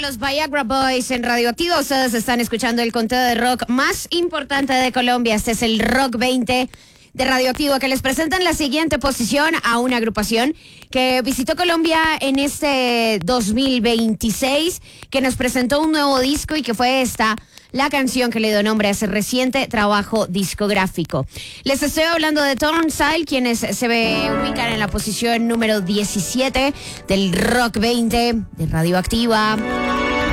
los Viagra Boys en Radioactivo. Ustedes están escuchando el conteo de rock más importante de Colombia. Este es el Rock 20 de Radioactivo, que les presentan la siguiente posición a una agrupación que visitó Colombia en este 2026, que nos presentó un nuevo disco y que fue esta la canción que le dio nombre a ese reciente trabajo discográfico. Les estoy hablando de Turnstile, quienes se ubican en la posición número 17 del Rock 20 de Radioactiva.